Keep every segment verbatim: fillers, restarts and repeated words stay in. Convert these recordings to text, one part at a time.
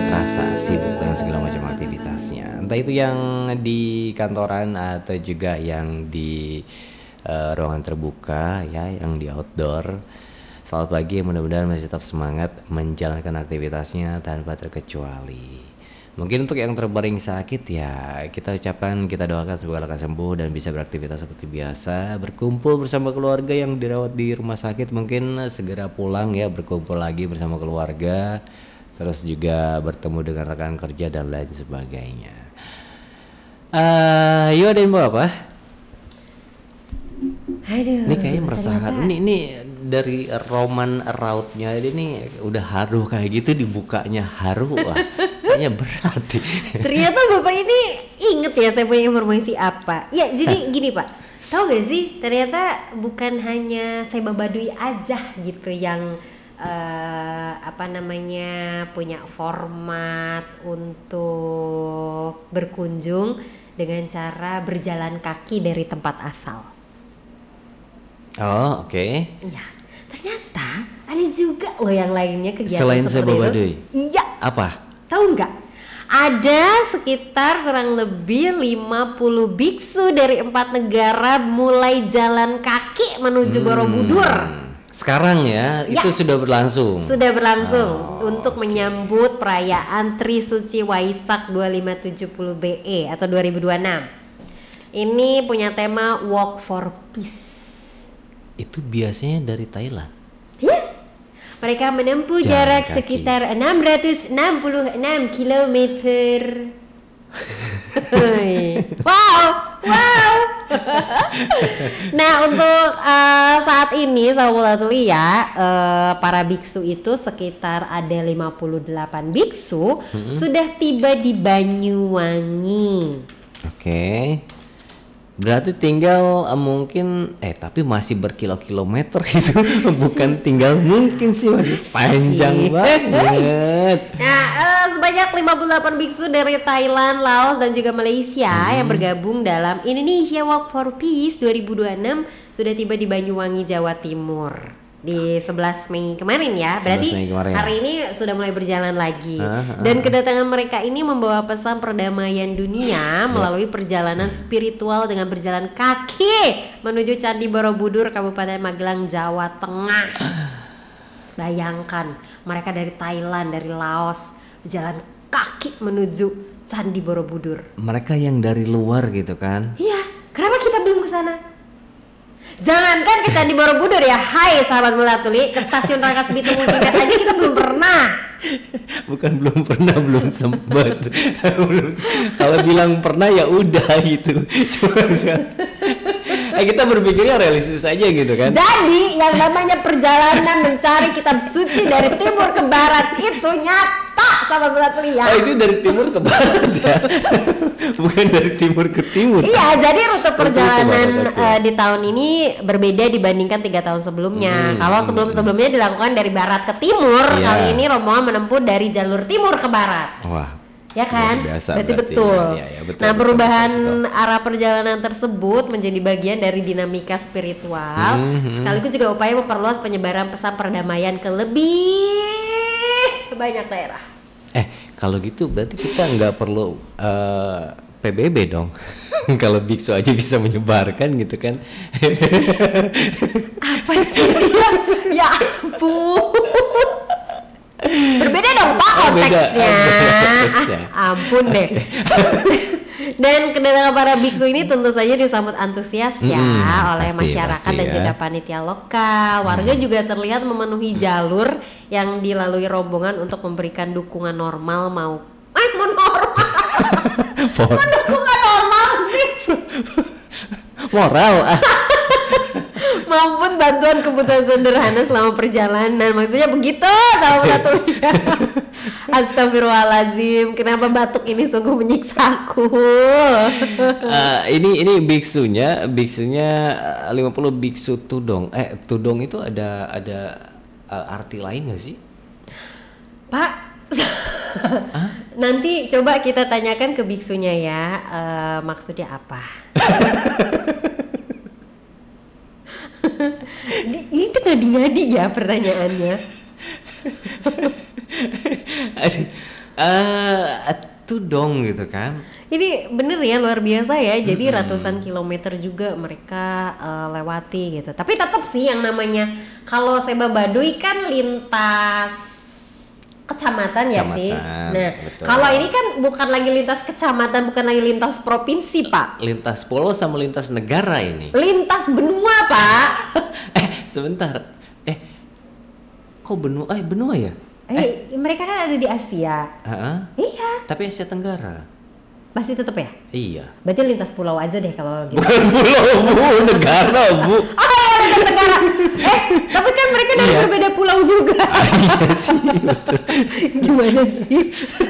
terasa sibuk dengan segala macam aktivitasnya. Entah itu yang di kantoran atau juga yang di uh, ruangan terbuka ya, yang di outdoor. Selamat pagi, mudah-mudahan masih tetap semangat menjalankan aktivitasnya tanpa terkecuali. Mungkin untuk yang terbaring sakit ya, kita ucapkan, kita doakan semoga lekas sembuh dan bisa beraktivitas seperti biasa, berkumpul bersama keluarga yang dirawat di rumah sakit, mungkin segera pulang ya, berkumpul lagi bersama keluarga, terus juga bertemu dengan rekan kerja dan lain sebagainya. Uh, yuk, ada info apa? Aduh, ini kayaknya meresahkan. Ini ini dari Roman rautnya ini udah haru kayak gitu, dibukanya haru. Wah, kayaknya berat. Ternyata Bapak ini inget ya saya punya informasi apa. Ya, jadi gini Pak. Tahu gak sih, ternyata bukan hanya Seba Baduy aja gitu yang uh, apa namanya punya format untuk berkunjung dengan cara berjalan kaki dari tempat asal. Oh, oke. Okay. Iya, ternyata ada juga loh yang lainnya kegiatan selain seperti Seba itu. Baduy. Iya. Apa? Tahu nggak? Ada sekitar kurang lebih lima puluh biksu dari empat negara mulai jalan kaki menuju hmm. Borobudur. Sekarang ya, ya, itu sudah berlangsung. Sudah berlangsung oh, untuk okay. menyambut perayaan Trisuci Waisak dua ribu lima ratus tujuh puluh B E atau dua ribu dua puluh enam. Ini punya tema Walk for Peace. Itu biasanya dari Thailand. Ya. Mereka menempuh Jalan jarak kaki. sekitar enam ratus enam puluh enam kilometer. Wow, wow. Nah, untuk uh, saat ini sahabat Tuli ya, uh, para biksu itu sekitar ada lima puluh delapan biksu hmm. sudah tiba di Banyuwangi. Oke. Okay. Berarti tinggal uh, mungkin eh tapi masih berkilo-kilometer gitu. Bukan tinggal mungkin sih, masih panjang banget. Nah, uh, sebanyak lima puluh delapan biksu dari Thailand, Laos dan juga Malaysia hmm. yang bergabung dalam Indonesia Walk for Peace dua ribu dua puluh enam sudah tiba di Banyuwangi, Jawa Timur. Di sebelas Mei kemarin ya. Berarti kemarin. Hari ini sudah mulai berjalan lagi. Ah, ah, Dan kedatangan mereka ini membawa pesan perdamaian dunia melalui perjalanan spiritual dengan berjalan kaki menuju Candi Borobudur, Kabupaten Magelang, Jawa Tengah. Bayangkan, mereka dari Thailand, dari Laos berjalan kaki menuju Candi Borobudur. Mereka yang dari luar gitu kan? Iya, kenapa kita belum ke sana? Jangankan ke Candi Borobudur ya, hai sahabat Mulatuli, ke stasiun Rangkas Bitung Multimed aja kita belum pernah. Bukan belum pernah, belum sempat. Kalau bilang pernah ya udah gitu. Cuma eh, kita berpikirnya realistis aja gitu kan. Jadi yang namanya perjalanan mencari kitab suci dari timur ke barat itu nyata sahabat Mulatuli ya. Oh, itu dari timur ke barat ya. Bukan dari timur ke timur. Iya, jadi rute perjalanan uh, di tahun ini berbeda dibandingkan tiga tahun sebelumnya. Hmm, Kalau sebelum-sebelumnya dilakukan dari barat ke timur, yeah. Kali ini rombongan menempuh dari jalur timur ke barat. Wah. Ya kan? Biasa, berarti, berarti betul. Ya, ya, betul. Nah, perubahan betul, betul, betul. arah perjalanan tersebut menjadi bagian dari dinamika spiritual, hmm, sekaligus juga upaya memperluas penyebaran pesan perdamaian ke lebih banyak daerah. Eh, kalau gitu berarti kita nggak perlu uh, P B B dong. Kalau biksu aja bisa menyebarkan gitu kan. Apa sih? Ya ampun. Berbeda dong Pak konteksnya. Ah, ampun deh. Dan kedatangan para biksu ini tentu saja disambut antusias ya hmm, oleh pasti, masyarakat pasti, dan ya. juga panitia lokal. Warga hmm. juga terlihat memenuhi jalur yang dilalui rombongan untuk memberikan dukungan normal mau eh mau normal. Mau dukungan normal sih. Moral. Maupun bantuan kebutuhan sederhana selama perjalanan. Maksudnya begitu tahu satu. Astagfirullahaladzim, kenapa batuk ini sungguh menyiksaku. uh, ini ini biksunya, biksunya lima puluh biksu tudong. Eh, tudong itu ada ada uh, arti lain nggak sih? Pak, nanti coba kita tanyakan ke biksunya ya, uh, maksudnya apa? Ini tuh ngadi-ngadi ya pertanyaannya. Eh, itu dong gitu kan. Ini bener ya, luar biasa ya. Jadi hmm. ratusan kilometer juga mereka uh, lewati gitu. Tapi tetap sih yang namanya kalau Seba Baduy kan lintas kecamatan, kecamatan ya sih. Nah, kalau ini kan bukan lagi lintas kecamatan, bukan lagi lintas provinsi, Pak. Lintas pulau sama lintas negara ini. Lintas benua, Pak. eh, sebentar. Eh, kok benua? Eh, benua ya? Eh, eh. mereka kan ada di Asia. Uh-huh. Iya. Tapi Asia Tenggara. Masih tetap ya? Iya. Berarti lintas pulau aja deh kalau gitu. Bukan pulau, Bu, negara, Bu. Oh iya, lintas negara. Eh, tapi kan mereka dari iya. berbeda pulau juga. Ah, iya sih, betul. Gimana sih?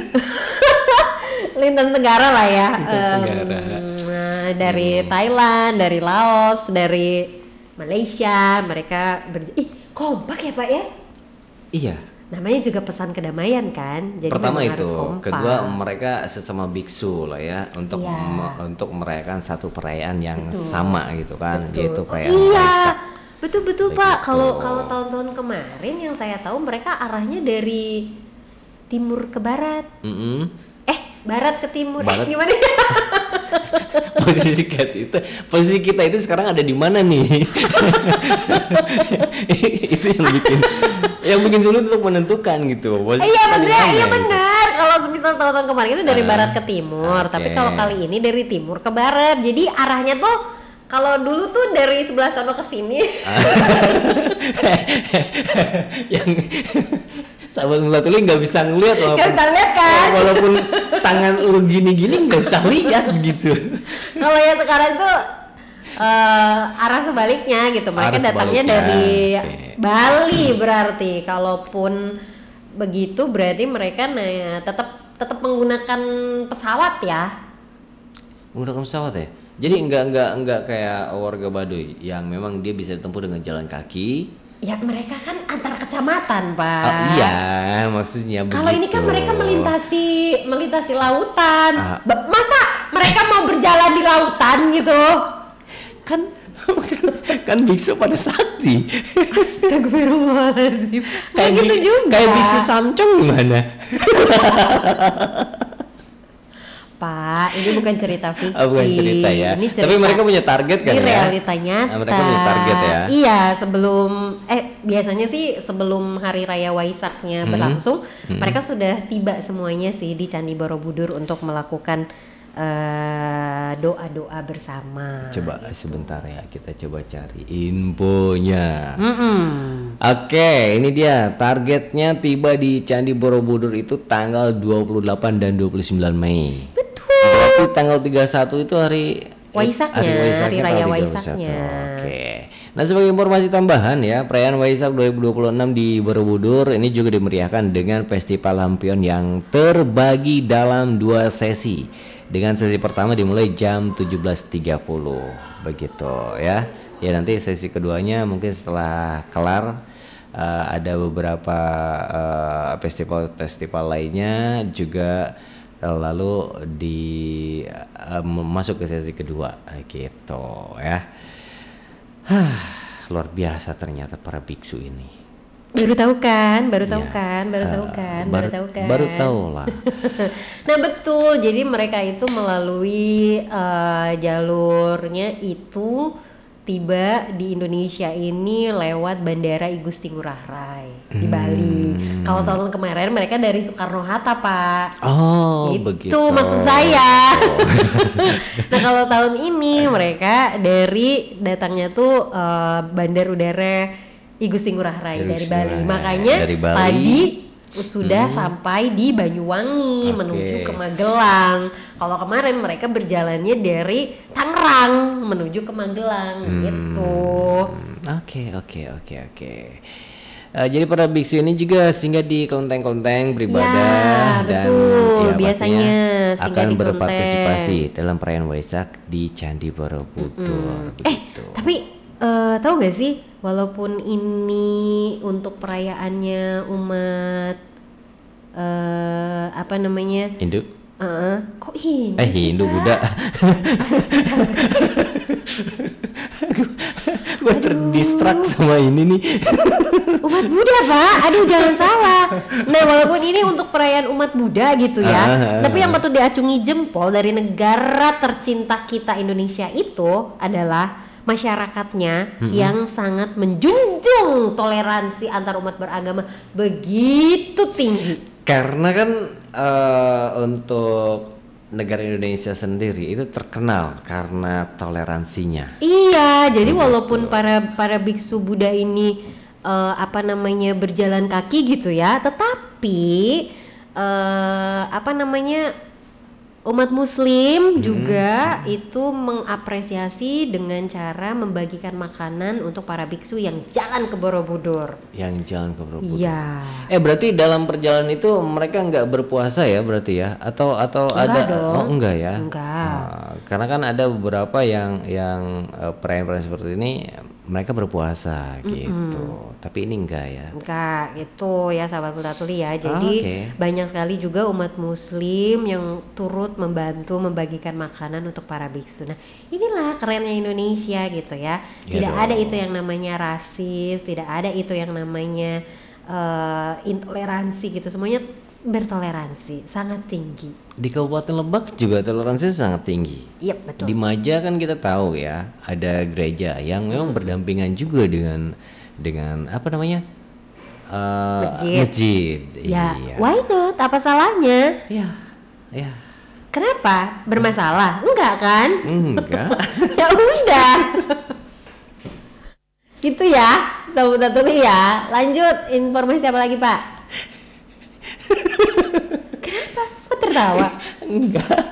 Lintas negara lah ya. Lintas um, negara. Dari hmm. Thailand, dari Laos, dari Malaysia, mereka ber... Ih, kompak ya, Pak ya? Iya. Namanya juga pesan kedamaian kan. Jadi pertama itu, harus kedua mereka sesama biksu lah ya untuk iya. me- untuk merayakan satu perayaan yang betul. sama gitu kan, betul. yaitu perayaan oh, iya. Waisak. Betul betul Pak. Kalau kalau tahun-tahun kemarin yang saya tahu mereka arahnya dari timur ke barat. Mm-hmm. Eh, barat ke timur. Barat. Eh, gimana? posisi kita itu, posisi kita itu sekarang ada di mana nih? Itu yang bikin yang bikin sulit untuk menentukan gitu. Eh, iya benar, iya benar. Gitu. Kalau semisal tahun-tahun kemarin itu dari uh, barat ke timur, okay. Tapi kalau kali ini dari timur ke barat. Jadi arahnya tuh kalau dulu tuh dari sebelah sana ke sini. Yang sahabat Mulatuli nggak bisa ngeliat walaupun, gak bisa lihat kan? Walaupun tangan lu gini-gini nggak bisa lihat gitu. Kalau yang sekarang tuh uh, arah sebaliknya gitu. Mereka arah datangnya sebaliknya. Dari okay. Bali berarti. Kalaupun begitu berarti mereka nah, tetap tetap menggunakan pesawat ya. Menggunakan pesawat ya. Jadi enggak enggak enggak kayak warga Baduy yang memang dia bisa ditempuh dengan jalan kaki. Ya mereka kan antar kecamatan, Pak. Oh, iya, maksudnya begitu. Kalau ini kan mereka melintasi melintasi lautan. Ah. Masa mereka mau berjalan di lautan gitu? Kan kan biksu pada sakti. Astagfirullahaladzim. Kayak gitu juga. Kayak biksu Samcong gimana? Pak, ini bukan cerita fiksi. Oh, bukan cerita ya. Ini cerita, tapi mereka punya target kan ini ya? Ini realita nyata. Nah, mereka punya target ya. Iya, sebelum eh biasanya sih sebelum hari raya Waisaknya hmm. berlangsung, hmm. mereka sudah tiba semuanya sih di Candi Borobudur untuk melakukan uh, doa-doa bersama. Coba gitu. Sebentar ya, kita coba cari infonya. Mm-mm. Oke, ini dia targetnya tiba di Candi Borobudur itu tanggal dua puluh delapan dan dua puluh sembilan Mei. Betul. Berarti tanggal tiga puluh satu itu hari Waisaknya, hari, Waisaknya, hari raya Waisaknya. Oke. Nah, sebagai informasi tambahan ya, perayaan Waisak dua ribu dua puluh enam di Borobudur ini juga dimeriahkan dengan festival lampion yang terbagi dalam dua sesi. Dengan sesi pertama dimulai jam tujuh belas tiga puluh. Begitu ya. Ya nanti sesi keduanya mungkin setelah kelar uh, ada beberapa uh, festival-festival lainnya juga uh, lalu di uh, masuk ke sesi kedua gitu ya. Hah, luar biasa ternyata para biksu ini. Baru tahu kan, baru tahu ya, kan, baru tahu kan, uh, baru tahu kan. Baru tahu lah. Nah betul, jadi mereka itu melalui uh, jalurnya itu tiba di Indonesia ini lewat Bandara I Gusti Ngurah Rai di hmm. Bali. Kalau tahun kemarin mereka dari Soekarno Hatta, Pak. Oh, itu begitu. Itu maksud saya. Nah, kalau tahun ini mereka dari datangnya tuh uh, Bandar Udara I Gusti Ngurah Rai dari, dari Bali. Makanya dari Bali. Tadi sudah hmm. sampai di Banyuwangi okay. menuju ke Magelang. Kalau kemarin mereka berjalannya dari Tangerang menuju ke Magelang hmm. gitu. Oke oke oke oke. Jadi para biksu ini juga singgah di kelenteng-kelenteng beribadah ya, dan betul. Ya, biasanya akan berpartisipasi dalam perayaan Waisak di Candi Borobudur. Hmm. Eh tapi uh, tahu gak sih? Walaupun ini untuk perayaannya umat uh, apa namanya Hindu, uh, kok Hindu? Eh Hindu Buddha. Gue terdistrak sama ini nih. Umat Buddha Pak, aduh jangan salah. Nah walaupun ini untuk perayaan umat Buddha gitu ya, Ah, tapi yang patut diacungi jempol dari negara tercinta kita Indonesia itu adalah masyarakatnya mm-hmm. yang sangat menjunjung toleransi antar umat beragama begitu tinggi. Karena kan uh, untuk negara Indonesia sendiri itu terkenal karena toleransinya. Iya, jadi Betul. walaupun para para biksu Buddha ini uh, apa namanya berjalan kaki gitu ya, tetapi uh, apa namanya umat Muslim hmm. juga itu mengapresiasi dengan cara membagikan makanan untuk para biksu yang jalan ke Borobudur. Yang jalan ke Borobudur. Iya. Eh berarti dalam perjalanan itu mereka nggak berpuasa ya berarti ya? Atau atau enggak ada? Dong. Oh enggak ya? Enggak. Nah, karena kan ada beberapa yang yang uh, perayaan-perayaan seperti ini mereka berpuasa gitu. Mm-hmm. Tapi ini enggak ya? Enggak, itu ya sahabat Multatuli ya. Jadi oh, okay. banyak sekali juga umat Muslim yang turut membantu membagikan makanan untuk para biksu. Nah, inilah kerennya Indonesia gitu ya. Tidak ya ada itu yang namanya rasis, tidak ada itu yang namanya uh, intoleransi gitu. Semuanya bertoleransi, sangat tinggi. Di Kabupaten Lebak juga toleransi sangat tinggi. Iya yep, betul. Di Maja kan kita tahu ya, ada gereja yang memang berdampingan juga dengan dengan apa namanya? Uh, masjid. masjid. Ya, iya. Why not? Apa salahnya? Ya, ya. Kenapa? Bermasalah? Enggak kan? Enggak. Ya udah. Gitu ya, Sobat Multatuli ya. Lanjut, informasi apa lagi Pak? Kenapa? Kok tertawa? Enggak.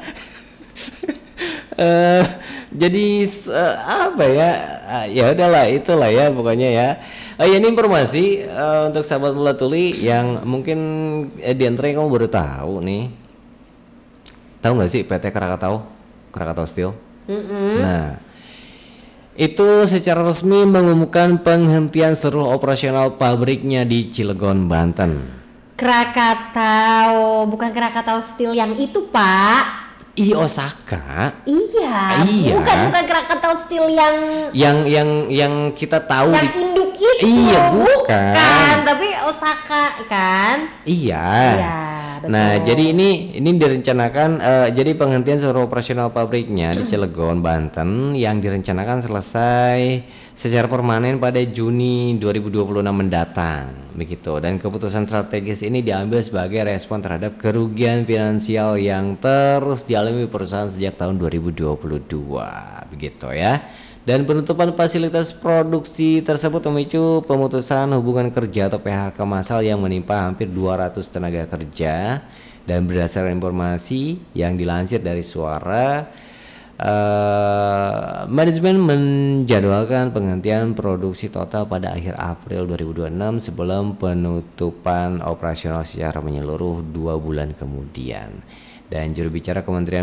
uh, jadi uh, apa ya? Uh, ya udahlah itulah ya pokoknya ya. Uh, ya ini informasi uh, untuk sahabat Multatuli yang mungkin eh, di antaranya kamu baru tahu nih. Tahu nggak sih P T Krakatau, Krakatau Steel? Mm-hmm. Nah, itu secara resmi mengumumkan penghentian seluruh operasional pabriknya di Cilegon, Banten. Krakatau, bukan Krakatau Steel yang itu Pak. I Osaka. Iya. Iya. Bukan bukan Krakatau Steel yang yang yang yang kita tahu yang di... induk itu. Iya, bukan. bukan. Tapi Osaka kan? Iya. Iya, betul. Nah, jadi ini ini direncanakan uh, jadi penghentian seluruh operasional pabriknya di Cilegon, Banten yang direncanakan selesai secara permanen pada Juni dua ribu dua puluh enam mendatang, begitu. Dan keputusan strategis ini diambil sebagai respon terhadap kerugian finansial yang terus dialami perusahaan sejak tahun dua ribu dua puluh dua, begitu ya. Dan penutupan fasilitas produksi tersebut memicu pemutusan hubungan kerja atau P H K massal yang menimpa hampir dua ratus tenaga kerja. Dan berdasarkan informasi yang dilansir dari Suara, Uh, manajemen menjadwalkan penghentian produksi total pada akhir April dua ribu dua puluh enam sebelum penutupan operasional secara menyeluruh dua bulan kemudian. Dan juru bicara Kementerian